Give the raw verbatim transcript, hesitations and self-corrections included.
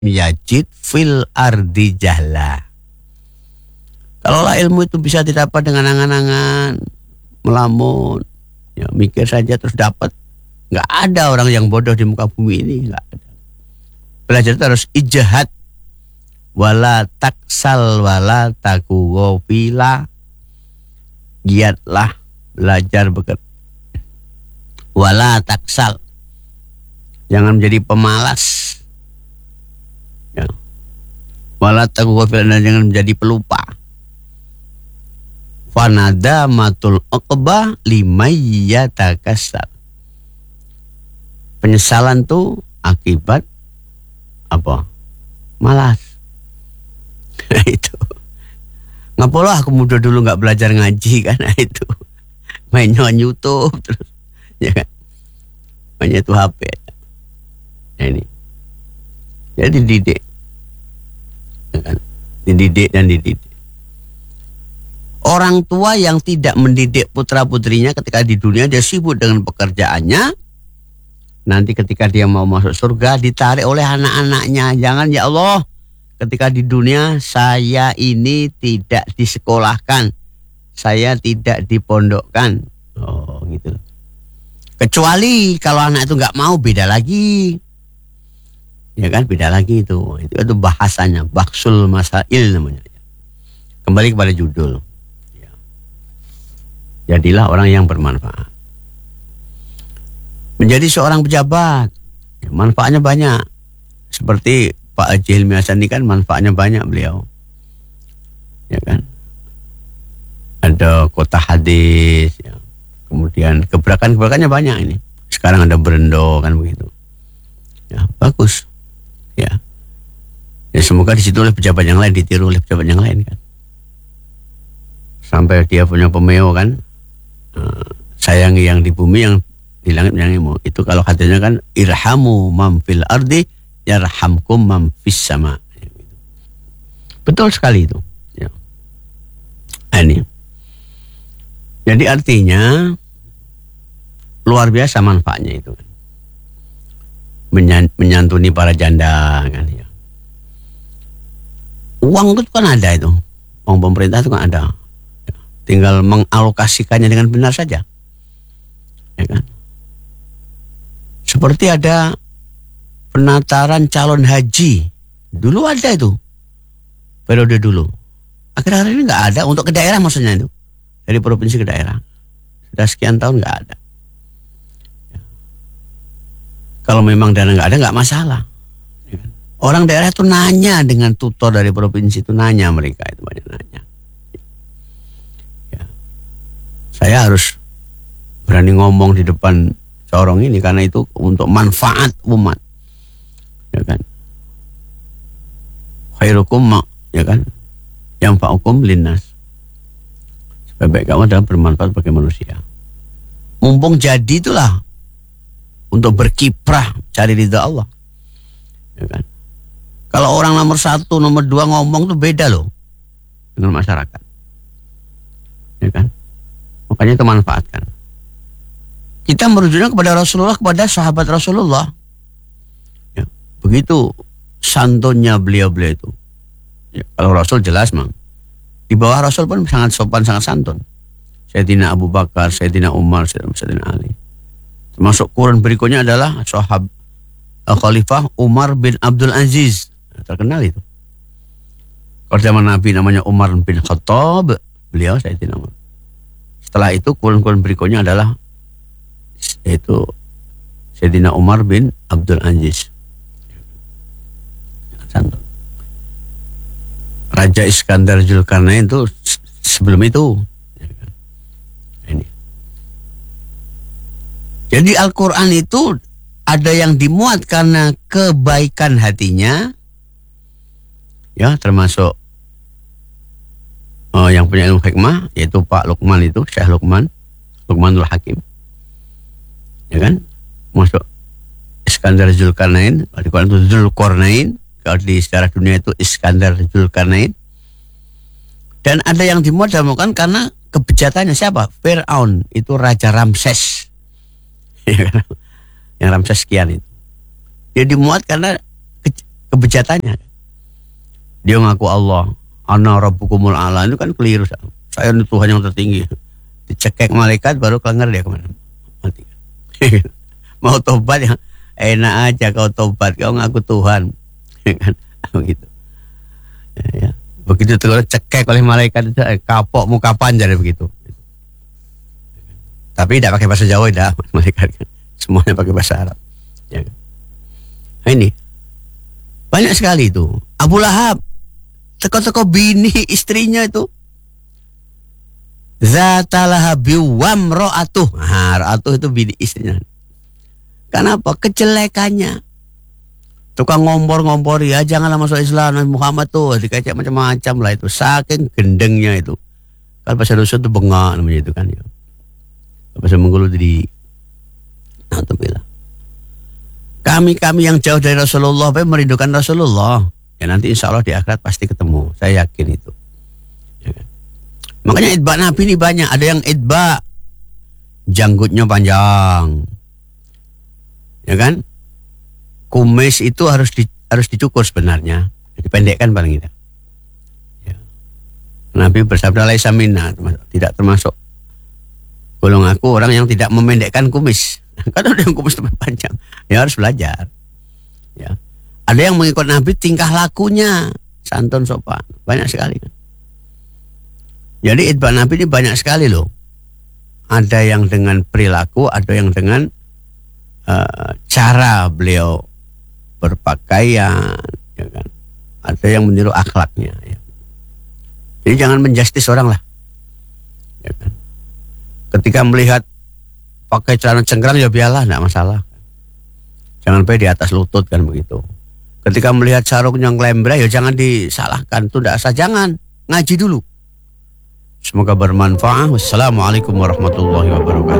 yajid fil ardi jahla. Kalaulah ilmu itu bisa didapat dengan angan-angan, melamun, ya, mikir saja terus dapat, nggak ada orang yang bodoh di muka bumi ini, nggak ada. Belajar itu harus ijtihad, wala taksal wala takuwofila, giatlah belajar bekerja, wala taksal, jangan menjadi pemalas, ya. Wala takuwofila, jangan menjadi pelupa. Fanada matul uqbah limayyatakasar. Penyesalan tuh akibat apa? Malas. Itu. Ngapalah aku muda dulu nggak belajar ngaji kan? Nah, itu. Mainnya YouTube terus, ya kan? Mainnya tuh H P. Nah, ini. Jadi dididik, ya kan? Dididik dan dididik. Orang tua yang tidak mendidik putra-putrinya ketika di dunia, dia sibuk dengan pekerjaannya. Nanti ketika dia mau masuk surga ditarik oleh anak-anaknya. Jangan, ya Allah, ketika di dunia saya ini tidak disekolahkan, saya tidak dipondokkan. Oh gitu. Kecuali kalau anak itu nggak mau, beda lagi. Ya kan, beda lagi itu. Itu, itu bahasanya, baksul masail namanya. Kembali kepada judul. Jadilah orang yang bermanfaat. Menjadi seorang pejabat, manfaatnya banyak. Seperti Pak Haji Hilmi Hasan ini kan manfaatnya banyak beliau. Ya kan? Ada kota hadis, ya. Kemudian keberkahan-keberkahannya banyak ini. Sekarang ada Berendo kan begitu. Ya, bagus. Ya. Ya semoga di situ oleh pejabat yang lain, ditiru oleh pejabat yang lain kan. Sampai dia punya pemeo kan. Uh, sayangi yang di bumi, yang di langit menyayangimu. Itu kalau hadisnya kan, irhamu man fil ardi yarhamkum man fis sama. Betul sekali itu, ya. Ini jadi artinya luar biasa manfaatnya itu kan. Menyantuni para janda kan, ya. Uang itu kan ada itu, uang pemerintah itu kan ada. Tinggal mengalokasikannya dengan benar saja, ya kan? Seperti ada penataran calon haji, dulu ada itu, periode dulu. Akhir-akhir ini nggak ada untuk ke daerah, maksudnya itu dari provinsi ke daerah. Sudah sekian tahun nggak ada. Ya. Kalau memang dana nggak ada, nggak masalah. Ya kan? Orang daerah itu nanya dengan tutor dari provinsi itu, nanya mereka itu banyak nanya. Saya harus berani ngomong di depan corong ini karena itu untuk manfaat umat, ya kan? Khairukum, ya kan? Yang fa'ukum linnas. Sebaik kamu adalah bermanfaat bagi manusia. Mumpung jadi itulah untuk berkiprah cari ridha Allah, ya kan? Kalau orang nomor satu, nomor dua ngomong tuh beda loh dengan masyarakat, ya kan? Makanya itu manfaatkan. Kita merujuknya kepada Rasulullah, kepada sahabat Rasulullah. Ya, begitu santunnya beliau-beliau itu. Ya, kalau Rasul jelas mang. Di bawah Rasul pun sangat sopan, sangat santun. Sayyidina Abu Bakar, Sayyidina Umar, Sayyidina Ali. Termasuk kurun berikutnya adalah sahab Khalifah Umar bin Abdul Aziz. Terkenal itu. Kalau zaman Nabi namanya Umar bin Khattab, beliau Sayyidina Umar. Setelah itu kurun-kurun berikutnya adalah yaitu Sayyidina Umar bin Abdul Aziz. Raja Iskandar Zulkarnain itu sebelum itu. Ini. Jadi Al-Quran itu ada yang dimuat karena kebaikan hatinya, ya, termasuk Oh, yang punya ilmu hikmah, yaitu Pak Luqman itu, Syekh Luqman, Luqmanul Hakim, ya kan? Masuk Iskandar Zulkarnain, di Quran itu Zulkarnain, kalau di sejarah dunia itu Iskandar Zulkarnain. Dan ada yang dimuat dalam Quran karena kebejatannya siapa? Fir'aun, itu Raja Ramses, yang Ramses sekian itu. Dia dimuat karena kebejatannya. Dia ngaku Allah, ana rabbukumul a'la, itu kan keliru. Saya ini Tuhan yang tertinggi. Dicekek malaikat baru kelengar dia kemana. Mati. Mau tobat ya enak aja, kau tobat, kau ngaku Tuhan. Kan begitu. Ya, begitu terus cekek oleh malaikat itu, eh, kapok muka panjang begitu. Tapi tidak pakai bahasa Jawa, tidak malaikat kan. Semuanya pakai bahasa Arab. Ya. Nah, ini banyak sekali itu. Abu Lahab teko-teko bini istrinya itu. Zatalahabi wamro'atuh. Nah, ra'atuh itu bini istrinya. Kenapa? Kejelekannya. Tukang ngompor-ngompor, ya janganlah masuk Islam, Muhammad tuh dikecek macam-macam lah itu. Saking gendengnya itu. Kalau bahasa Rusia itu bengak namanya itu kan ya. Bahasa Mongol itu di Alhamdulillah. Kami-kami yang jauh dari Rasulullah, merindukan Rasulullah. Ya nanti insya Allah di akhirat pasti ketemu. Saya yakin itu. Ya kan? Makanya idba Nabi ini banyak. Ada yang idba janggutnya panjang, ya kan? Kumis itu harus di, harus dicukur sebenarnya, dipendekkan paling tidak. Ya. Nabi bersabda laisa minna, tidak termasuk golongan aku orang yang tidak memendekkan kumis. Karena ada yang kumis terlalu panjang, ya harus belajar. Ya. Ada yang mengikut Nabi tingkah lakunya santun sopan, banyak sekali kan. Jadi idba Nabi ini banyak sekali loh. Ada yang dengan perilaku, ada yang dengan uh, cara beliau berpakaian, ya kan. Ada yang meniru akhlaknya. Ya. Jadi jangan menjustis orang lah. Ya kan. Ketika melihat pakai celana cengkrang ya biarlah, tidak masalah. Jangan pakai di atas lutut kan begitu. Ketika melihat sarungnya ngelembra ya jangan disalahkan, itu tidak sah, jangan, ngaji dulu. Semoga bermanfaat. Wassalamualaikum warahmatullahi wabarakatuh.